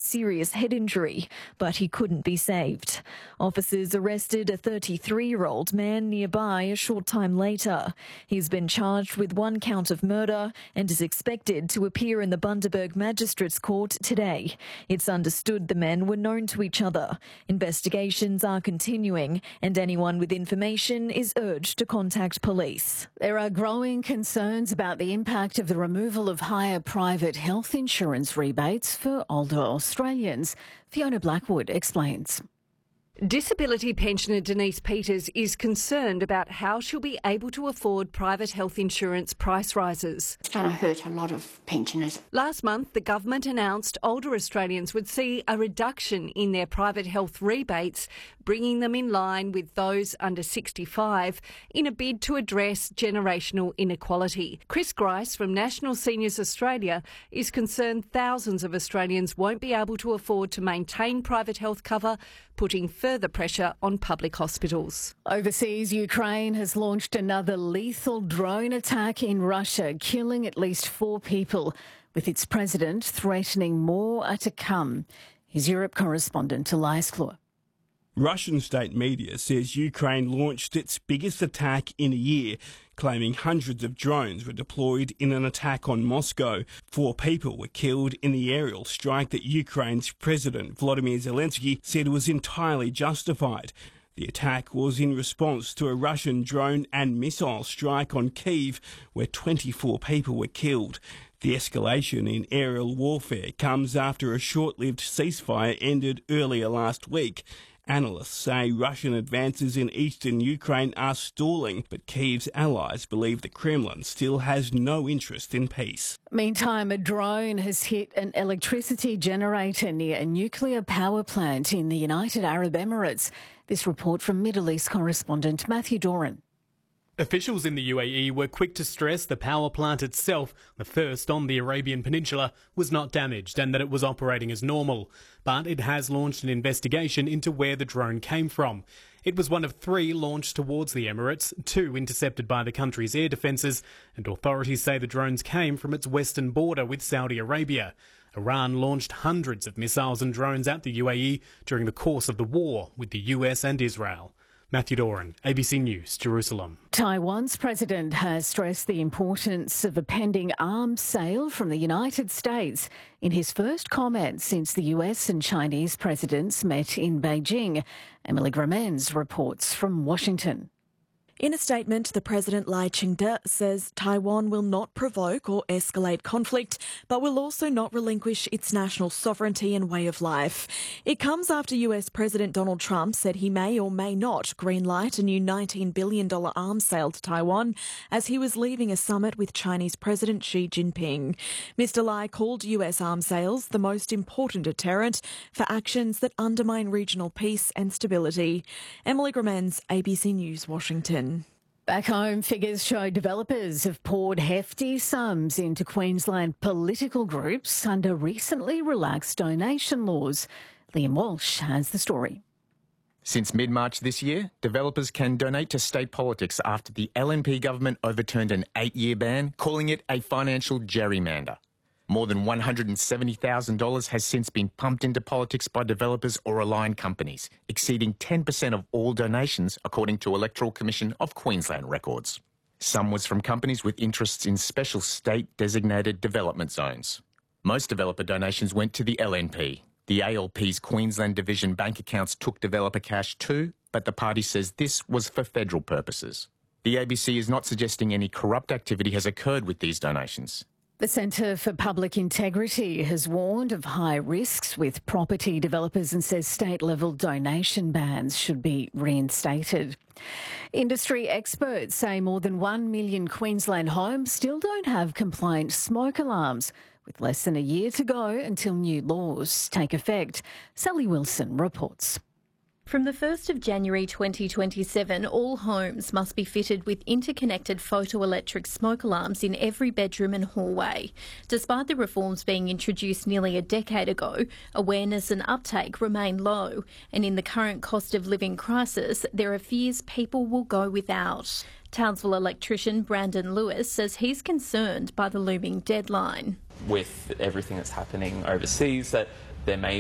serious head injury, but he couldn't be saved. Officers arrested a 33-year-old man nearby a short time later. He's been charged with one count of murder and is expected to appear in the Bundaberg Magistrates Court today. It's understood the men were known to each other. Investigations are continuing and anyone with information is urged to contact police. There are growing concerns about the impact of the removal of higher private health insurance rebates for older Australians. Fiona Blackwood explains. Disability pensioner Denise Peters is concerned about how she'll be able to afford private health insurance price rises. It's going to hurt a lot of pensioners. Last month, the government announced older Australians would see a reduction in their private health rebates, bringing them in line with those under 65 in a bid to address generational inequality. Chris Grice from National Seniors Australia is concerned thousands of Australians won't be able to afford to maintain private health cover, putting further pressure on public hospitals. Overseas, Ukraine has launched another lethal drone attack in Russia, killing at least 4 people, with its president threatening more are to come. Here's Europe correspondent Elias Kloor. Russian state media says Ukraine launched its biggest attack in a year, claiming hundreds of drones were deployed in an attack on Moscow. 4 people were killed in the aerial strike that Ukraine's President Volodymyr Zelensky said was entirely justified. The attack was in response to a Russian drone and missile strike on Kyiv, where 24 people were killed. The escalation in aerial warfare comes after a short-lived ceasefire ended earlier last week. Analysts say Russian advances in eastern Ukraine are stalling, but Kyiv's allies believe the Kremlin still has no interest in peace. Meantime, a drone has hit an electricity generator near a nuclear power plant in the United Arab Emirates. This report from Middle East correspondent Matthew Doran. Officials in the UAE were quick to stress the power plant itself, the first on the Arabian Peninsula, was not damaged and that it was operating as normal. But it has launched an investigation into where the drone came from. It was one of 3 launched towards the Emirates, 2 intercepted by the country's air defences, and authorities say the drones came from its western border with Saudi Arabia. Iran launched hundreds of missiles and drones at the UAE during the course of the war with the US and Israel. Matthew Doran, ABC News, Jerusalem. Taiwan's president has stressed the importance of a pending arms sale from the United States in his first comment since the US and Chinese presidents met in Beijing. Emily Gramenz reports from Washington. In a statement, the President Lai Ching-te says Taiwan will not provoke or escalate conflict, but will also not relinquish its national sovereignty and way of life. It comes after US President Donald Trump said he may or may not greenlight a new $19 billion arms sale to Taiwan as he was leaving a summit with Chinese President Xi Jinping. Mr. Lai called US arms sales the most important deterrent for actions that undermine regional peace and stability. Emily Gramenz, ABC News, Washington. Back home, figures show developers have poured hefty sums into Queensland political groups under recently relaxed donation laws. Liam Walsh has the story. Since mid-March this year, developers can donate to state politics after the LNP government overturned an 8-year ban, calling it a financial gerrymander. More than $170,000 has since been pumped into politics by developers or aligned companies, exceeding 10% of all donations, according to Electoral Commission of Queensland records. Some was from companies with interests in special state-designated development zones. Most developer donations went to the LNP. The ALP's Queensland division bank accounts took developer cash too, but the party says this was for federal purposes. The ABC is not suggesting any corrupt activity has occurred with these donations. The Centre for Public Integrity has warned of high risks with property developers and says state-level donation bans should be reinstated. Industry experts say more than 1 million Queensland homes still don't have compliant smoke alarms, with less than a year to go until new laws take effect. Sally Wilson reports. From the 1st of January 2027, all homes must be fitted with interconnected photoelectric smoke alarms in every bedroom and hallway. Despite the reforms being introduced nearly a decade ago, awareness and uptake remain low, and in the current cost of living crisis, there are fears people will go without. Townsville electrician Brandon Lewis says he's concerned by the looming deadline. With everything that's happening overseas, that there may